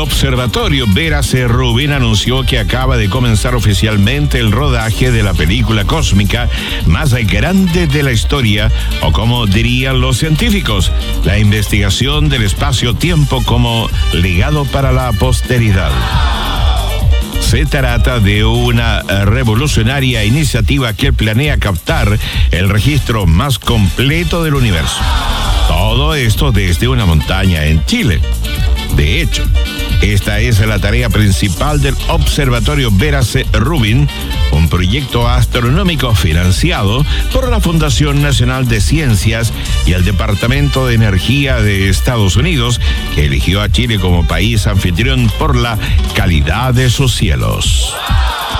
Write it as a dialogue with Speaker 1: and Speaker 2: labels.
Speaker 1: Observatorio Vera C. Rubin anunció que acaba de comenzar oficialmente el rodaje de la película cósmica más grande de la historia, o como dirían los científicos, la investigación del espacio-tiempo como legado para la posteridad. Se trata de una revolucionaria iniciativa que planea captar el registro más completo del universo. Todo esto desde una montaña en Chile. De hecho, esta es la tarea principal del Observatorio Vera C. Rubin, un proyecto astronómico financiado por la Fundación Nacional de Ciencias y el Departamento de Energía de Estados Unidos, que eligió a Chile como país anfitrión por la calidad de sus cielos.